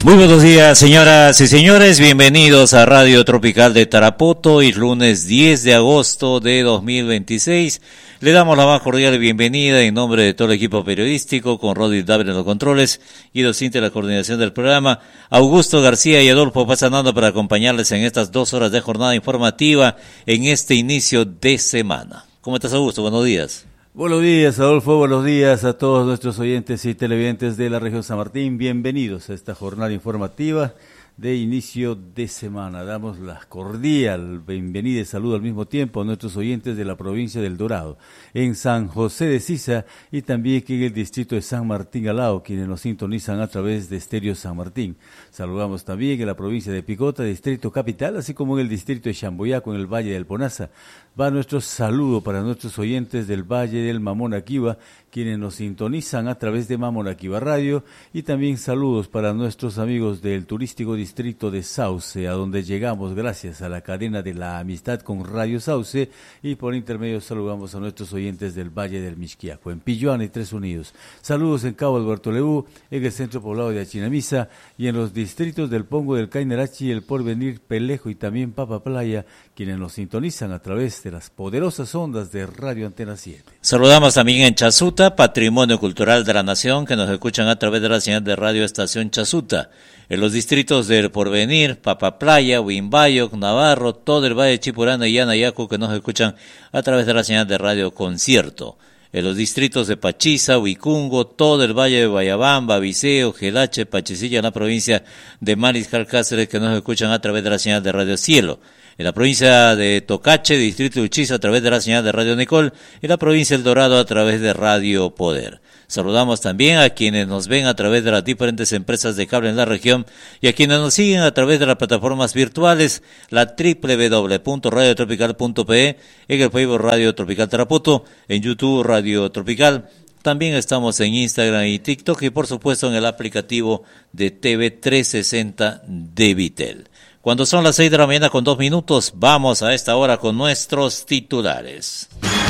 Muy buenos días, señoras y señores, bienvenidos a Radio Tropical de Tarapoto. Hoy es lunes 10 de agosto de 2026. Le damos la más cordial bienvenida en nombre de todo el equipo periodístico, con Rodri David en los controles y docente de la coordinación del programa, Augusto García y Adolfo Pasanando, para acompañarles en estas 2 horas de jornada informativa en este inicio de semana. ¿Cómo estás, Augusto? Buenos días. Buenos días, Adolfo, buenos días a todos nuestros oyentes y televidentes de la región San Martín. Bienvenidos a esta jornada informativa de inicio de semana. Damos la cordial bienvenida y saludo al mismo tiempo a nuestros oyentes de la provincia del Dorado, en San José de Sisa y también aquí en el distrito de San Martín Alao, quienes nos sintonizan a través de Estéreo San Martín. Saludamos también en la provincia de Picota, distrito capital, así como en el distrito de Chamboyaco, en el Valle del Ponaza. Va nuestro saludo para nuestros oyentes del Valle del Mamonaquiba, quienes nos sintonizan a través de Mamonaquiba Radio, y también saludos para nuestros amigos del turístico distrito de Sauce, a donde llegamos gracias a la cadena de la amistad con Radio Sauce, y por intermedio saludamos a nuestros oyentes del Valle del Mixquiaco, en Pilluana y Tres Unidos. Saludos en Cabo Alberto Leú, en el centro poblado de Achinamisa, y en los distritos del Pongo del Cainarachi, El Porvenir, Pelejo y también Papa Playa, quienes nos sintonizan a través de las poderosas ondas de Radio Antena 7. Saludamos también en Chasuta, Patrimonio Cultural de la Nación, que nos escuchan a través de la señal de Radio Estación Chasuta. En los distritos del Porvenir, Papa Playa, Huimbayo, Navarro, todo el Valle de Chipurana y Anayacu, que nos escuchan a través de la señal de Radio Concierto. En los distritos de Pachiza, Huicungo, todo el Valle de Guayabamba, Viseo, Gelache, Pachicilla, en la provincia de Mariscal Cáceres, que nos escuchan a través de la señal de Radio Cielo. En la provincia de Tocache, distrito de Uchiza, a través de la señal de Radio Nicol, y la provincia del Dorado a través de Radio Poder. Saludamos también a quienes nos ven a través de las diferentes empresas de cable en la región y a quienes nos siguen a través de las plataformas virtuales, la www.radiotropical.pe, en el Facebook Radio Tropical Tarapoto, en YouTube Radio Tropical. También estamos en Instagram y TikTok y por supuesto en el aplicativo de TV 360 de Vitel. Cuando son las 6 de la mañana con 2 minutos, vamos a esta hora con nuestros titulares.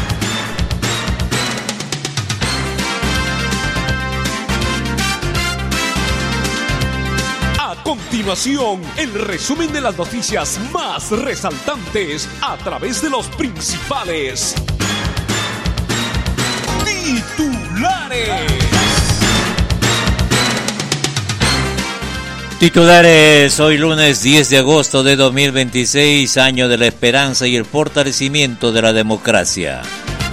A continuación, el resumen de las noticias más resaltantes a través de los principales titulares. Titulares, hoy lunes 10 de agosto de 2026, año de la esperanza y el fortalecimiento de la democracia.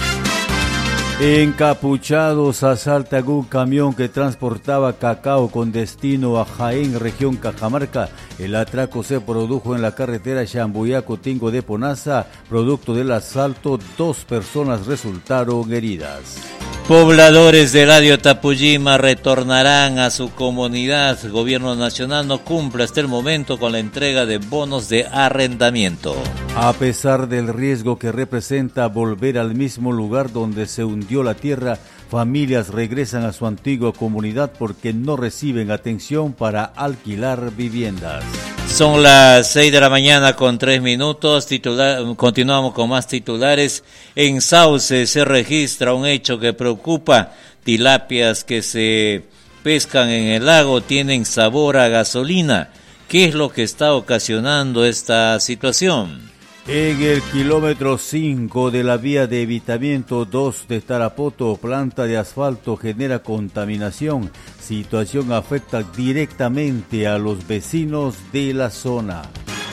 Encapuchados asaltan un camión que transportaba cacao con destino a Jaén, región Cajamarca. El atraco se produjo en la carretera Chamboyaco-Tingo de Ponaza. Producto del asalto, 2 personas resultaron heridas. Pobladores del Ladio Tapuyima retornarán a su comunidad. Gobierno nacional no cumple hasta el momento con la entrega de bonos de arrendamiento. A pesar del riesgo que representa volver al mismo lugar donde se hundió la tierra, familias regresan a su antigua comunidad porque no reciben atención para alquilar viviendas. Son las 6 de la mañana con 3 minutos. Continuamos con más titulares. En Sauce se registra un hecho que preocupa. Tilapias que se pescan en el lago tienen sabor a gasolina. ¿Qué es lo que está ocasionando esta situación? En el kilómetro 5 de la vía de evitamiento 2 de Tarapoto, planta de asfalto genera contaminación. Situación afecta directamente a los vecinos de la zona.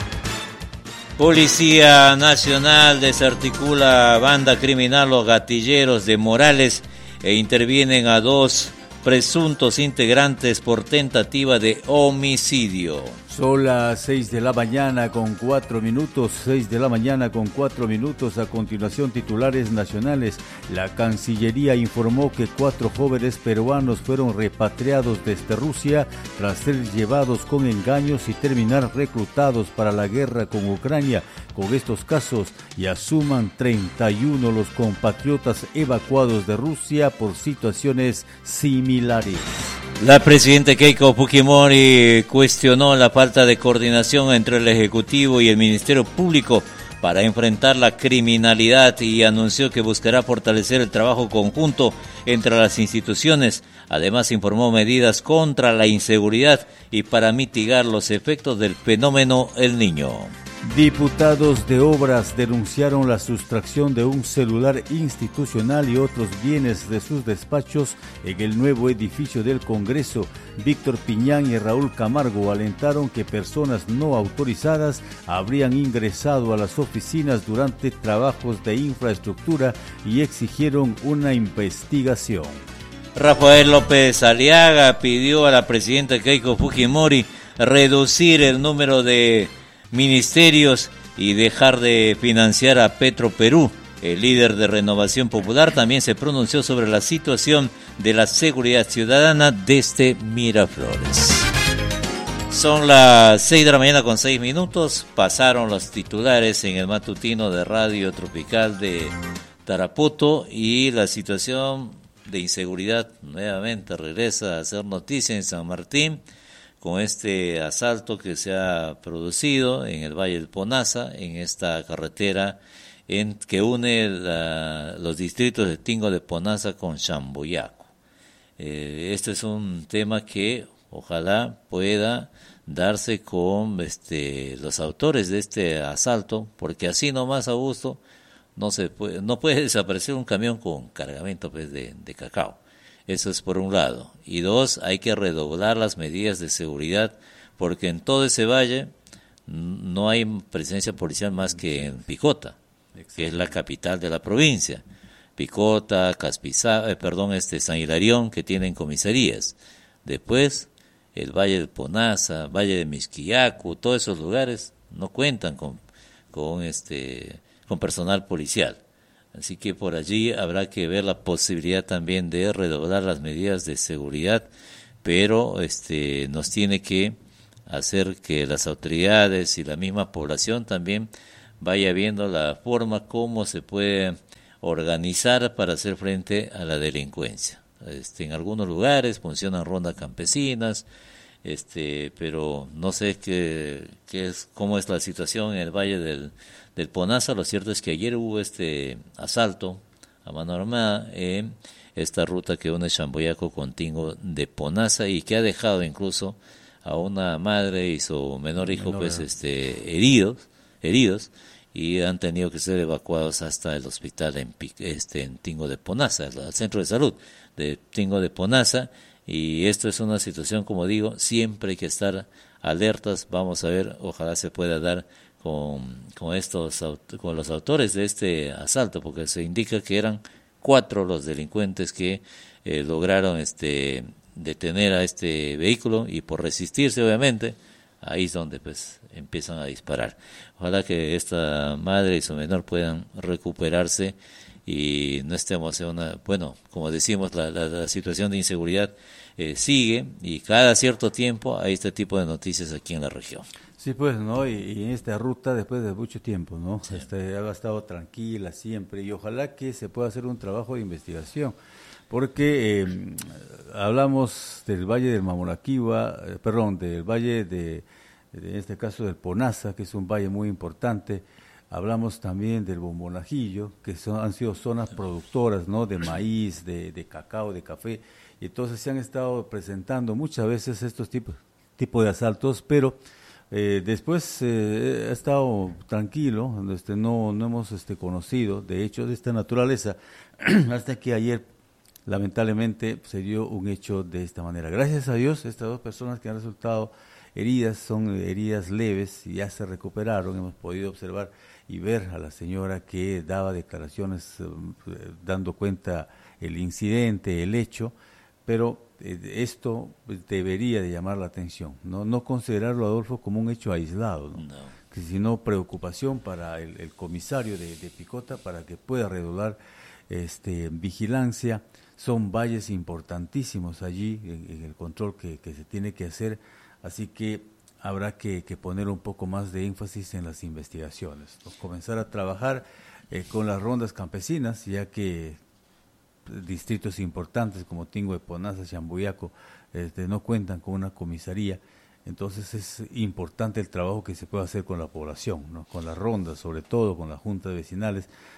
Policía Nacional desarticula banda criminal Los Gatilleros de Morales e intervienen a 2 presuntos integrantes por tentativa de homicidio. Son las 6 de la mañana con 4 minutos, 6 de la mañana con 4 minutos. A continuación, titulares nacionales. La Cancillería informó que 4 jóvenes peruanos fueron repatriados desde Rusia tras ser llevados con engaños y terminar reclutados para la guerra con Ucrania. Con estos casos ya suman 31 los compatriotas evacuados de Rusia por situaciones similares. La presidenta Keiko Fujimori cuestionó la falta de coordinación entre el Ejecutivo y el Ministerio Público para enfrentar la criminalidad y anunció que buscará fortalecer el trabajo conjunto entre las instituciones Además informó medidas contra la inseguridad y para mitigar los efectos del fenómeno El Niño. Diputados de Obras denunciaron la sustracción de un celular institucional y otros bienes de sus despachos en el nuevo edificio del Congreso. Víctor Piñán y Raúl Camargo alentaron que personas no autorizadas habrían ingresado a las oficinas durante trabajos de infraestructura y exigieron una investigación. Rafael López Aliaga pidió a la presidenta Keiko Fujimori reducir el número de ministerios y dejar de financiar a Petroperú. El líder de Renovación Popular también se pronunció sobre la situación de la seguridad ciudadana desde Miraflores. Son las 6 de la mañana con 6 minutos. Pasaron los titulares en el matutino de Radio Tropical de Tarapoto y la situación de inseguridad nuevamente regresa a hacer noticia en San Martín con este asalto que se ha producido en el Valle del Ponaza, en esta carretera que une los distritos de Tingo de Ponaza con Chamboyaco. Este es un tema que ojalá pueda darse con los autores de este asalto, porque así nomás a gusto no puede desaparecer un camión con cargamento pues, de cacao. Eso es por un lado. Y dos, hay que redoblar las medidas de seguridad, porque en todo ese valle no hay presencia policial más que en Picota, que es la capital de la provincia. Picota, San Hilarión, que tienen comisarías. Después, el Valle del Ponaza, Valle de Mixquiacu, todos esos lugares no cuentan con personal policial. Así que por allí habrá que ver la posibilidad también de redoblar las medidas de seguridad, pero nos tiene que hacer que las autoridades y la misma población también vaya viendo la forma como se puede organizar para hacer frente a la delincuencia. En algunos lugares funcionan rondas campesinas, pero no sé cómo es la situación en el Valle del Ponaza. Lo cierto es que ayer hubo asalto a mano armada en esta ruta que une Chamboyaco con Tingo de Ponaza y que ha dejado incluso a una madre y su menor hijo heridos y han tenido que ser evacuados hasta el hospital en Tingo de Ponaza, el centro de salud de Tingo de Ponaza. Y esto es una situación, como digo, siempre hay que estar alertas. Vamos a ver, ojalá se pueda dar con los autores de este asalto, porque se indica que eran 4 los delincuentes que lograron detener a este vehículo y por resistirse, obviamente, ahí es donde pues empiezan a disparar. Ojalá que esta madre y su menor puedan recuperarse y no estemos en como decimos, la situación de inseguridad sigue y cada cierto tiempo hay este tipo de noticias aquí en la región. Sí, pues, ¿no? Y en esta ruta, después de mucho tiempo, ¿no? Sí. Ha estado tranquila siempre y ojalá que se pueda hacer un trabajo de investigación, porque hablamos del Valle del Mamonaquiva, del Valle en este caso del Ponaza, que es un valle muy importante. Hablamos también del Bombonajillo, que han sido zonas productoras, ¿no? De maíz, de cacao, de café, y entonces se han estado presentando muchas veces estos tipos de asaltos, pero después ha estado tranquilo, no hemos conocido de hechos de esta naturaleza, hasta que ayer lamentablemente se dio un hecho de esta manera. Gracias a Dios, estas 2 personas que han resultado heridas son heridas leves y ya se recuperaron. Hemos podido observar y ver a la señora que daba declaraciones dando cuenta el incidente, el hecho, pero esto debería de llamar la atención, no considerarlo, Adolfo, como un hecho aislado, ¿no? Sino preocupación para el comisario de Picota para que pueda redoblar vigilancia. Son valles importantísimos allí en el control que se tiene que hacer, así que habrá que poner un poco más de énfasis en las investigaciones, ¿no? Comenzar a trabajar con las rondas campesinas, ya que distritos importantes como Tingo de Ponaza, Chamboyaco, no cuentan con una comisaría. Entonces es importante el trabajo que se puede hacer con la población, ¿no? Con las rondas, sobre todo con las juntas vecinales,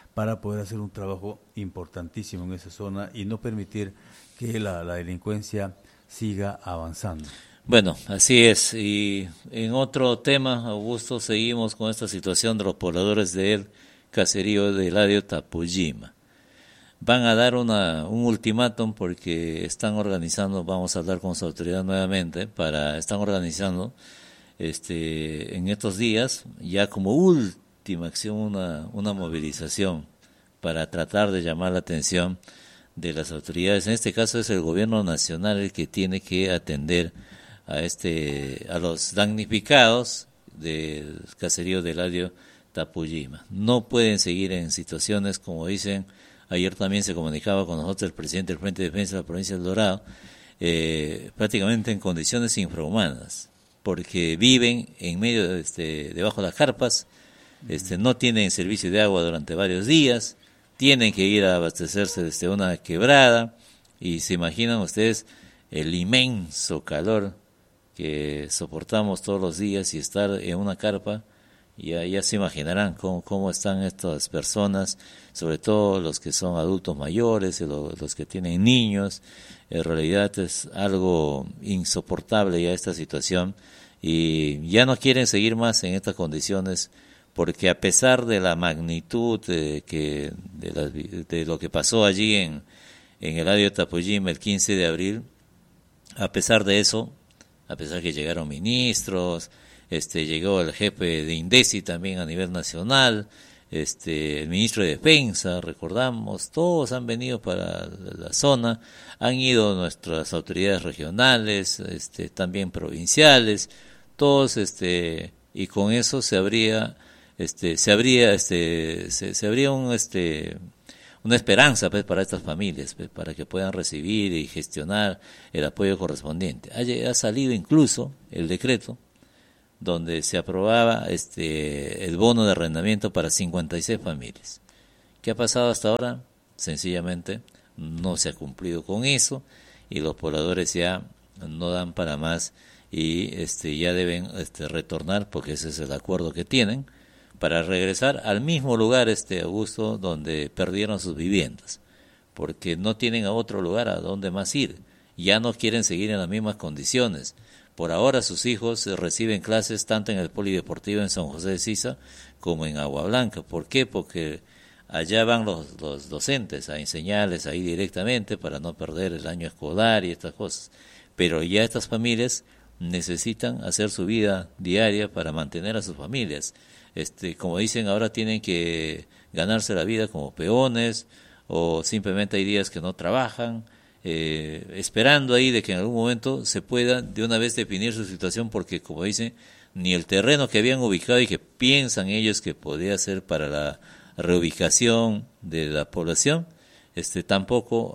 para poder hacer un trabajo importantísimo en esa zona y no permitir que la delincuencia siga avanzando. Bueno, así es. Y en otro tema, Augusto, seguimos con esta situación de los pobladores del caserío de Eladio Tapuyima. Van a dar un ultimátum porque están organizando, vamos a hablar con su autoridad nuevamente, están organizando en estos días, ya como última acción, una movilización para tratar de llamar la atención de las autoridades. En este caso es el gobierno nacional el que tiene que atender a los damnificados del caserío de Eladio Tapuyima. No pueden seguir en situaciones como dicen. Ayer también se comunicaba con nosotros el presidente del Frente de Defensa de la provincia del Dorado, prácticamente en condiciones infrahumanas, porque viven en medio debajo de las carpas, no tienen servicio de agua durante varios días, tienen que ir a abastecerse desde una quebrada, y se imaginan ustedes el inmenso calor que soportamos todos los días y estar en una carpa. Ya se imaginarán cómo están estas personas, sobre todo los que son adultos mayores, los que tienen niños. En realidad es algo insoportable ya esta situación y ya no quieren seguir más en estas condiciones porque a pesar de la magnitud de lo que pasó allí en el Eladio Tapuyima el 15 de abril, a pesar de eso, a pesar que llegaron ministros, llegó el jefe de INDECI también a nivel nacional, el ministro de Defensa, recordamos, todos han venido para la zona, han ido nuestras autoridades regionales, también provinciales, todos, y con eso se abría una esperanza pues, para estas familias, pues, para que puedan recibir y gestionar el apoyo correspondiente. Ha salido incluso el decreto donde se aprobaba el bono de arrendamiento para 56 familias. ¿Qué ha pasado hasta ahora? Sencillamente no se ha cumplido con eso y los pobladores ya no dan para más y ya deben retornar, porque ese es el acuerdo que tienen, para regresar al mismo lugar, Augusto, donde perdieron sus viviendas, porque no tienen a otro lugar a donde más ir, ya no quieren seguir en las mismas condiciones. Por ahora sus hijos reciben clases tanto en el Polideportivo en San José de Sisa como en Agua Blanca. ¿Por qué? Porque allá van los docentes a enseñarles ahí directamente para no perder el año escolar y estas cosas. Pero ya estas familias necesitan hacer su vida diaria para mantener a sus familias. Como dicen, ahora tienen que ganarse la vida como peones o simplemente hay días que no trabajan. Esperando ahí de que en algún momento se pueda de una vez definir su situación, porque como dicen, ni el terreno que habían ubicado y que piensan ellos que podría ser para la reubicación de la población, tampoco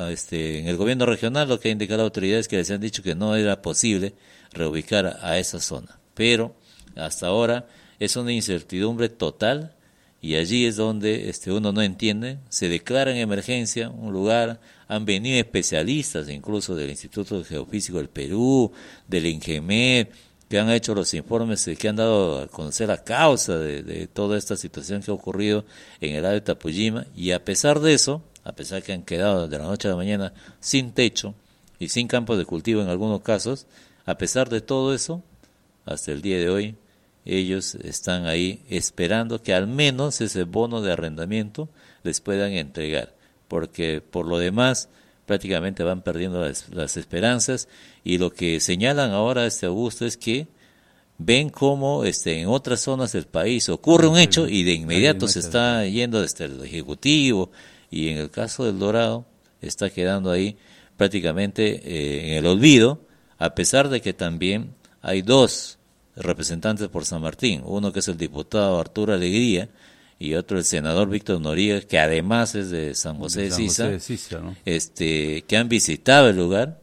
en el gobierno regional lo que ha indicado la autoridad es que les han dicho que no era posible reubicar a esa zona, pero hasta ahora es una incertidumbre total. Y allí es donde uno no entiende, se declara en emergencia un lugar, han venido especialistas incluso del Instituto Geofísico del Perú, del INGEMED, que han hecho los informes, que han dado a conocer la causa de toda esta situación que ha ocurrido en el Eladio Tapuyima, y a pesar de eso, a pesar que han quedado de la noche a la mañana sin techo y sin campos de cultivo en algunos casos, a pesar de todo eso, hasta el día de hoy, ellos están ahí esperando que al menos ese bono de arrendamiento les puedan entregar, porque por lo demás prácticamente van perdiendo las esperanzas, y lo que señalan ahora Augusto es que ven cómo en otras zonas del país ocurre un hecho y de inmediato se está yendo desde el Ejecutivo, y en el caso del Dorado está quedando ahí prácticamente en el olvido, a pesar de que también hay dos representantes por San Martín, uno que es el diputado Arturo Alegría y otro el senador Víctor Noriega, que además es de San José de Sisa, ¿no? Que han visitado el lugar,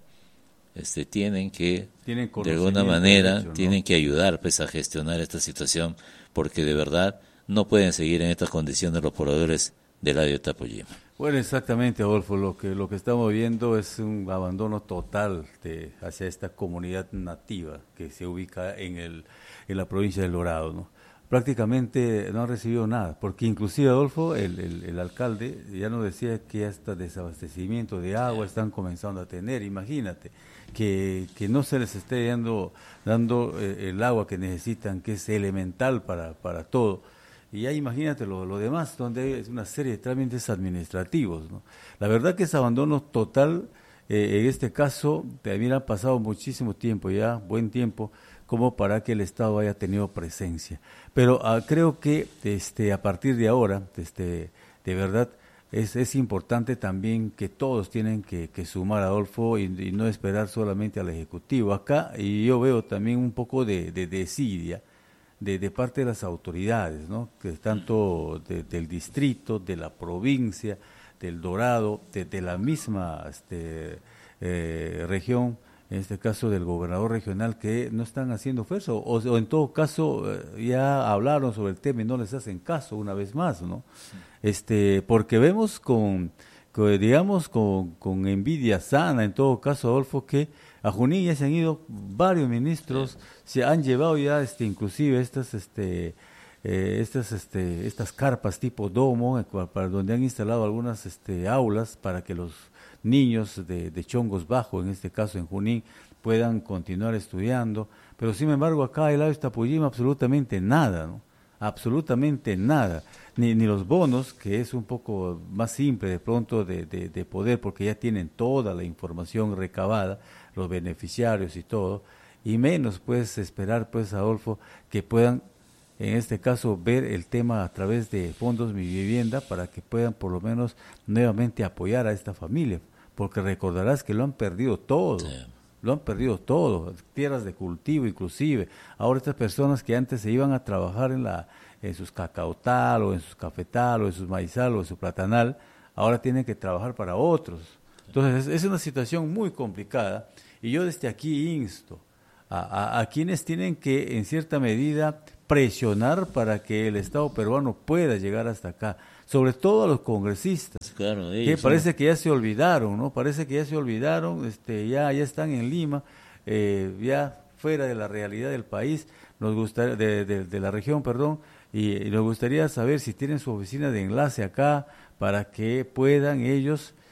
tienen de alguna manera hecho, ¿no? Tienen que ayudar pues a gestionar esta situación, porque de verdad no pueden seguir en estas condiciones los pobladores del Eladio Tapuyima. Bueno, exactamente, Adolfo, lo que estamos viendo es un abandono total hacia esta comunidad nativa que se ubica en la provincia del Dorado, ¿no? prácticamente no han recibido nada, porque inclusive Adolfo, el alcalde, ya nos decía que hasta desabastecimiento de agua están comenzando a tener. Imagínate, que no se les esté dando el agua que necesitan, que es elemental para todo. Y ya imagínate lo demás, donde es una serie de trámites administrativos, ¿no? La verdad que es abandono total. En este caso, también ha pasado muchísimo tiempo, ya buen tiempo, como para que el Estado haya tenido presencia. Pero creo que a partir de ahora, de verdad, es importante también que todos tienen que sumar, Adolfo, y no esperar solamente al Ejecutivo. Acá, y yo veo también un poco de desidia de parte de las autoridades, ¿no? Que tanto del distrito, de la provincia, del Dorado, de la misma región, en este caso del gobernador regional, que no están haciendo esfuerzo, o en todo caso ya hablaron sobre el tema y no les hacen caso una vez más, ¿no? Porque vemos con envidia sana, en todo caso, Adolfo, que a Junín ya se han ido varios ministros, se han llevado ya inclusive estas carpas tipo domo, para donde han instalado algunas aulas para que los niños de Chongos Bajo, en este caso en Junín, puedan continuar estudiando. Pero sin embargo acá el lado de Iztapuyima absolutamente nada, ¿no? Absolutamente nada. Ni los bonos, que es un poco más simple de pronto de poder, porque ya tienen toda la información recabada, los beneficiarios y todo, y menos pues esperar pues, Adolfo, que puedan en este caso ver el tema a través de Fondos Mi Vivienda para que puedan por lo menos nuevamente apoyar a esta familia, porque recordarás que lo han perdido todo. Sí. Lo han perdido todo, tierras de cultivo inclusive. Ahora estas personas que antes se iban a trabajar en sus cacaotal o en sus cafetal o en sus maizal o en su platanal, ahora tienen que trabajar para otros. Entonces es una situación muy complicada y yo desde aquí insto a quienes tienen que en cierta medida presionar para que el Estado peruano pueda llegar hasta acá, sobre todo a los congresistas, claro, que parece que ya se olvidaron, ¿no? Parece que ya se olvidaron, ya están en Lima, ya fuera de la realidad del país, nos gustaría, de la región, perdón, y nos gustaría saber si tienen su oficina de enlace acá para que puedan ellos